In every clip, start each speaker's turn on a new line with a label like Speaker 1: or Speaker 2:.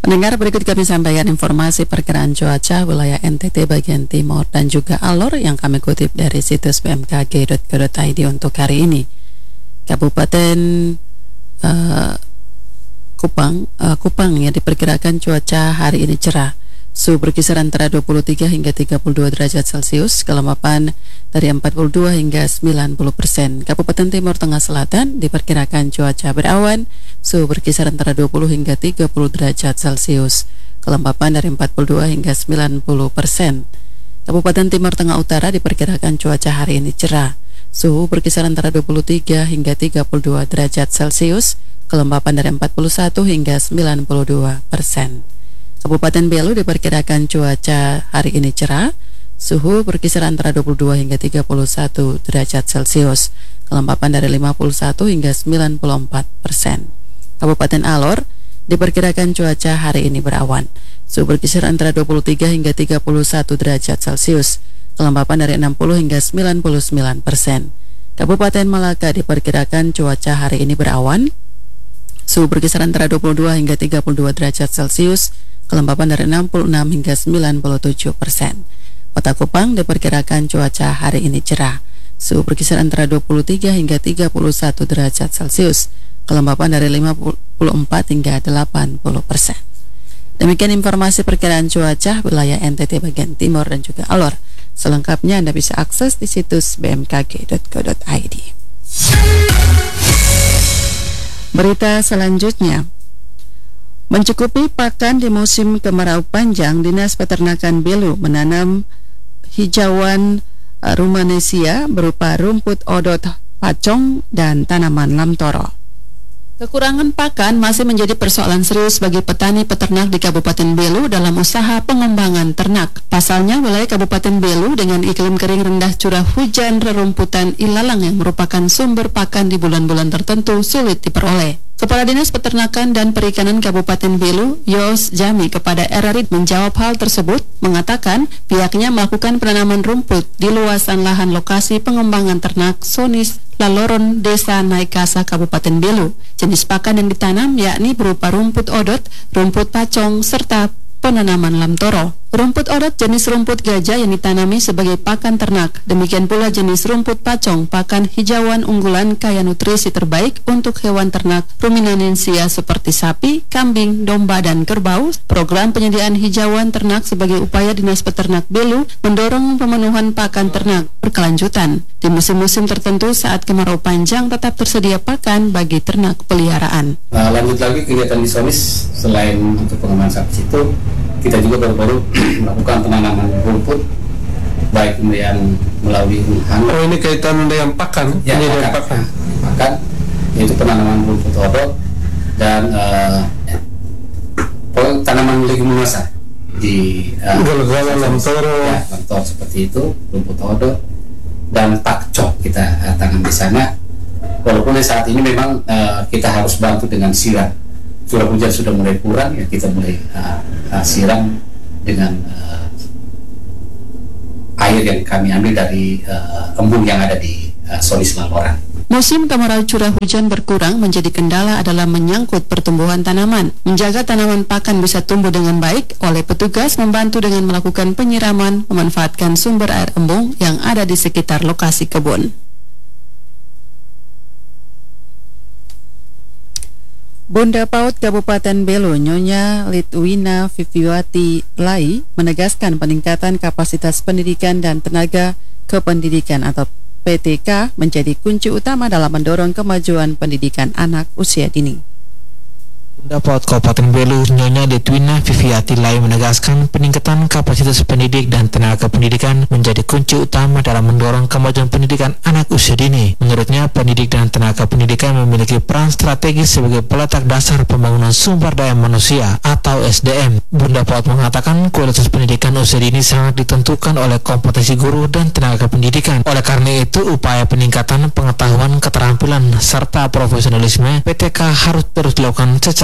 Speaker 1: Pendengar, berikut kami sampaikan informasi perkiraan cuaca wilayah NTT bagian timur dan juga alur yang kami kutip dari situs bmkg.go.id untuk hari ini. Kabupaten Kupang ya, diperkirakan cuaca hari ini cerah. Suhu berkisar antara 23 hingga 32 derajat Celcius, kelembapan dari 42 hingga 90%. Kabupaten Timur Tengah Selatan diperkirakan cuaca berawan, suhu berkisar antara 20 hingga 30 derajat Celcius, kelembapan dari 42 hingga 90%. Kabupaten Timur Tengah Utara diperkirakan cuaca hari ini cerah, suhu berkisar antara 23 hingga 32 derajat Celcius, kelembapan dari 41 hingga 92%. Kabupaten Belu diperkirakan cuaca hari ini cerah, suhu berkisar antara 22 hingga 31 derajat Celcius, kelembapan dari 51 hingga 94%. Kabupaten Alor diperkirakan cuaca hari ini berawan, suhu berkisar antara 23 hingga 31 derajat Celcius, kelembapan dari 60 hingga 99%. Kabupaten Malaka diperkirakan cuaca hari ini berawan, suhu berkisar antara 22 hingga 32 derajat Celcius, kelembapan dari 66 hingga 97%. Kota Kupang diperkirakan cuaca hari ini cerah, suhu berkisar antara 23 hingga 31 derajat Celcius, kelembapan dari 54 hingga 80%. Demikian informasi perkiraan cuaca wilayah NTT bagian timur dan juga alor. Selengkapnya Anda bisa akses di situs bmkg.go.id. Berita selanjutnya. Mencukupi pakan di musim kemarau panjang, Dinas Peternakan Belu menanam hijauan rumanesia berupa rumput odot, pacong, dan tanaman lamtoro. Kekurangan pakan masih menjadi persoalan serius bagi petani peternak di Kabupaten Belu dalam usaha pengembangan ternak. Pasalnya, wilayah Kabupaten Belu dengan iklim kering rendah curah hujan rerumputan ilalang yang merupakan sumber pakan di bulan-bulan tertentu sulit diperoleh. Kepala Dinas Peternakan dan Perikanan Kabupaten Belu, Yos Jami, kepada RRI menjawab hal tersebut, mengatakan pihaknya melakukan penanaman rumput di luasan lahan lokasi pengembangan ternak Sonis Laloron, Desa Naikasa, Kabupaten Belu. Jenis pakan yang ditanam yakni berupa rumput odot, rumput pacong, serta penanaman lamtoro. Rumput odot jenis rumput gajah yang ditanami sebagai pakan ternak. Demikian pula jenis rumput pacong, pakan hijauan unggulan kaya nutrisi terbaik untuk hewan ternak ruminansia seperti sapi, kambing, domba, dan kerbau. Program penyediaan hijauan ternak sebagai upaya Dinas Peternak Belu mendorong pemenuhan pakan ternak berkelanjutan. Di musim-musim tertentu saat kemarau panjang tetap tersedia pakan bagi ternak peliharaan.
Speaker 2: Lanjut lagi kegiatan di Sonis, selain untuk pengembangan sapi itu, kita juga baru-baru melakukan penanaman rumput, baik kemudian melalui unhan.
Speaker 3: Oh, ini kaitan dengan pakan?
Speaker 2: Ya, pakan, yaitu penanaman rumput odot dan tanaman leguminosa di lamtoro, ya, lamtoro seperti itu, rumput odot dan pakcok kita tanam di sana. Walaupun saat ini memang kita harus bantu dengan siram. Curah hujan sudah mulai kurang, ya kita mulai siram dengan air yang kami ambil dari embung yang ada di Sonis Laloran.
Speaker 1: Musim kemarau curah hujan berkurang menjadi kendala adalah menyangkut pertumbuhan tanaman. Menjaga tanaman pakan bisa tumbuh dengan baik, oleh petugas membantu dengan melakukan penyiraman, memanfaatkan sumber air embung yang ada di sekitar lokasi kebun. Bunda PAUD Kabupaten Belu, Nyonya Litwina Viviwati Lai, menegaskan peningkatan kapasitas pendidikan dan tenaga kependidikan atau PTK menjadi kunci utama dalam mendorong kemajuan pendidikan anak usia dini.
Speaker 4: Bunda PAUD Kabupaten Belu, Nyonya Litwina Viviwati Lai, menegaskan peningkatan kapasitas pendidik dan tenaga pendidikan menjadi kunci utama dalam mendorong kemajuan pendidikan anak usia dini. Menurutnya, pendidik dan tenaga pendidikan memiliki peran strategis sebagai peletak dasar pembangunan sumber daya manusia atau SDM. Bunda PAUD mengatakan kualitas pendidikan usia dini sangat ditentukan oleh kompetensi guru dan tenaga pendidikan. Oleh karena itu, upaya peningkatan pengetahuan, keterampilan, serta profesionalisme PTK harus terus dilakukan secara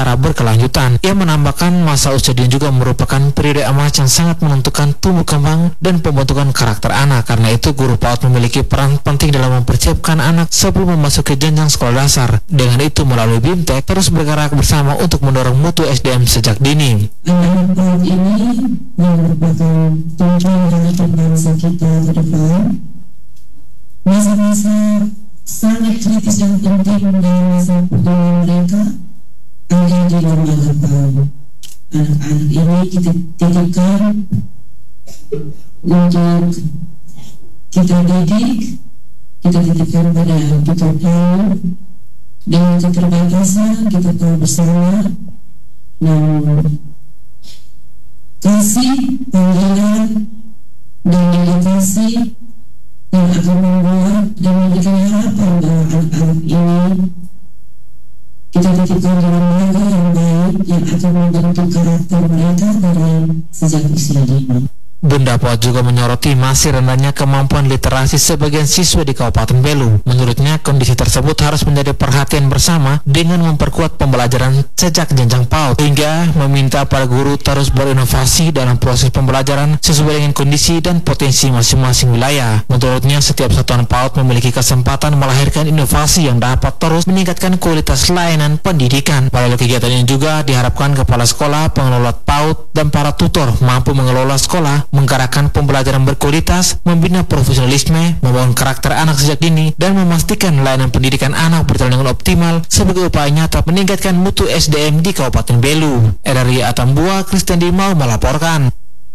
Speaker 4: secara berkelanjutan. Ia menambahkan masa usia dini juga merupakan periode emas yang sangat menentukan tumbuh kembang dan pembentukan karakter anak. Karena itu guru PAUD memiliki peran penting dalam mempersiapkan anak sebelum memasuki jenjang sekolah dasar. Dengan itu melalui BIMTEK terus bergerak bersama untuk mendorong mutu SDM sejak dini.
Speaker 5: Anak PAUD ini merupakan tujuan dari bangsa kita ke depan. Masa-masa sangat kritis dan penting dalam masa perkembangan mereka ada di dalam anak PAUD. Anak-anak ini kita titipkan untuk kita didik, kita titipkan pada kita PAUD. Dengan keterbatasan kita tahu bersama, namun kasih, panggilan, dan dedikasi yang akan membuat dan memberikan harapan bahwa anak-anak ini kita titipkan dengan lembaga yang baik yang akan membentuk karakter mereka dari sejak usia dini.
Speaker 4: Bunda PAUD juga menyoroti masih rendahnya kemampuan literasi sebagian siswa di Kabupaten Belu. Menurutnya, kondisi tersebut harus menjadi perhatian bersama dengan memperkuat pembelajaran sejak jenjang PAUD, hingga meminta para guru terus berinovasi dalam proses pembelajaran sesuai dengan kondisi dan potensi masing-masing wilayah. Menurutnya, setiap satuan PAUD memiliki kesempatan melahirkan inovasi yang dapat terus meningkatkan kualitas layanan pendidikan. Melalui kegiatan ini juga diharapkan kepala sekolah, pengelola PAUD, dan para tutor mampu mengelola sekolah, menggerakkan pembelajaran berkualitas, membina profesionalisme, membangun karakter anak sejak dini, dan memastikan layanan pendidikan anak berjalan dengan optimal sebagai upaya nyata meningkatkan mutu SDM di Kabupaten Belu. RRI Atambua, Christian Dimau melaporkan.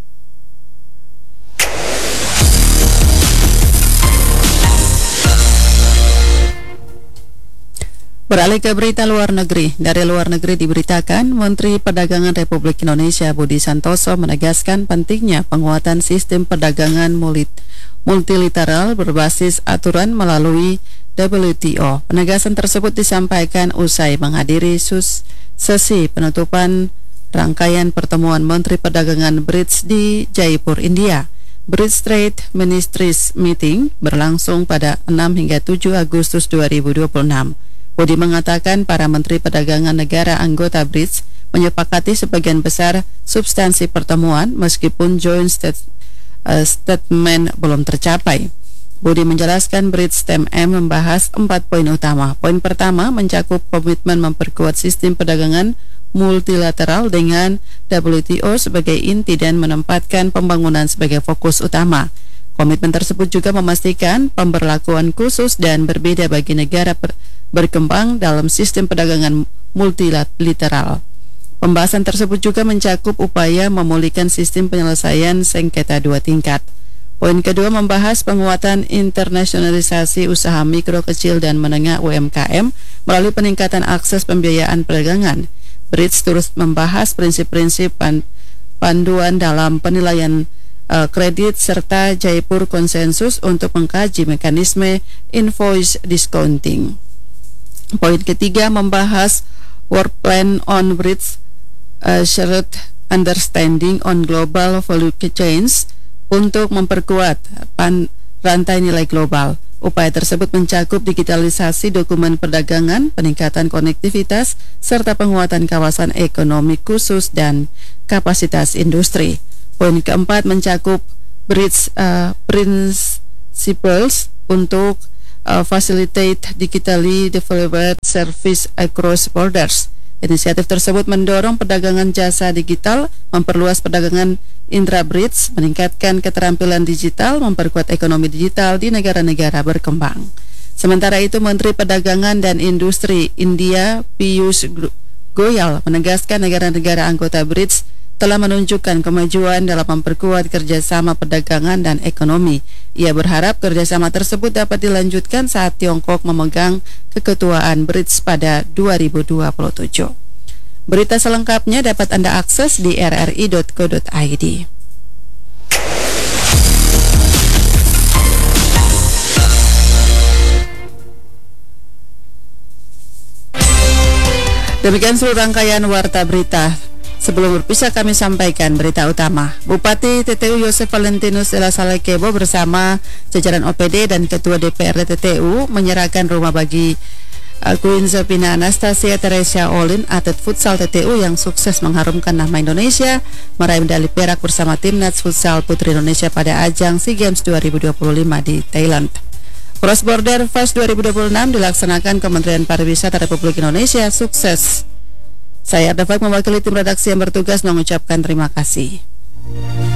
Speaker 1: Beralih ke berita luar negeri. Dari luar negeri diberitakan, Menteri Perdagangan Republik Indonesia Budi Santoso menegaskan pentingnya penguatan sistem perdagangan multilateral berbasis aturan melalui WTO. Penegasan tersebut disampaikan usai menghadiri sesi penutupan rangkaian pertemuan Menteri Perdagangan BRICS di Jaipur, India. BRICS Trade Ministries Meeting berlangsung pada 6 hingga 7 Agustus 2026. Budi mengatakan para Menteri Perdagangan negara anggota BRICS menyepakati sebagian besar substansi pertemuan meskipun joint statement belum tercapai. Budi menjelaskan BRICS TMM membahas 4 poin utama. Poin pertama mencakup komitmen memperkuat sistem perdagangan multilateral dengan WTO sebagai inti dan menempatkan pembangunan sebagai fokus utama. Komitmen tersebut juga memastikan pemberlakuan khusus dan berbeda bagi negara berkembang dalam sistem perdagangan multilateral. Pembahasan tersebut juga mencakup upaya memulihkan sistem penyelesaian sengketa 2 tingkat. Poin kedua membahas penguatan internasionalisasi usaha mikro, kecil, dan menengah UMKM melalui peningkatan akses pembiayaan perdagangan. BRICS terus membahas prinsip-prinsip panduan dalam penilaian kredit serta Jaipur konsensus untuk mengkaji mekanisme invoice discounting. Poin ketiga membahas Work Plan on BRICS Shared Understanding on Global Value Chains untuk memperkuat rantai nilai global. Upaya tersebut mencakup digitalisasi dokumen perdagangan, peningkatan konektivitas, serta penguatan kawasan ekonomi khusus dan kapasitas industri. Poin keempat mencakup BRICS Principles untuk facilitate digitally developed service across borders. Inisiatif tersebut mendorong perdagangan jasa digital, memperluas perdagangan intra-BRICS, meningkatkan keterampilan digital, memperkuat ekonomi digital di negara-negara berkembang. Sementara itu, Menteri Perdagangan dan Industri India Piyush Goyal menegaskan negara-negara anggota BRICS telah menunjukkan kemajuan dalam memperkuat kerjasama perdagangan dan ekonomi. Ia berharap kerjasama tersebut dapat dilanjutkan saat Tiongkok memegang keketuaan BRICS pada 2027. Berita selengkapnya dapat Anda akses di rri.co.id. Demikian seluruh rangkaian Warta Berita. Sebelum berpisah kami sampaikan berita utama. Bupati TTU Yosef Valentinus de la Salle Kebo bersama jajaran OPD dan Ketua DPRD TTU menyerahkan rumah bagi Queen Zopina Anastasia Teresia Olin, atlet futsal TTU yang sukses mengharumkan nama Indonesia, meraih medali perak bersama timnas futsal putri Indonesia pada ajang SEA Games 2025 di Thailand. Cross Border Fest 2026 dilaksanakan Kementerian Pariwisata Republik Indonesia sukses. Saya Arda Faik mewakili tim redaksi yang bertugas mengucapkan terima kasih.